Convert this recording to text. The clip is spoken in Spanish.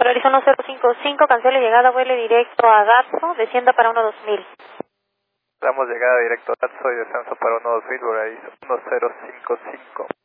Polaris 1055, cancele llegada, vuele directo a Gatso, descienda para 12000. Damos llegada directo a Gatso y descenso para 12000, Polaris 1055.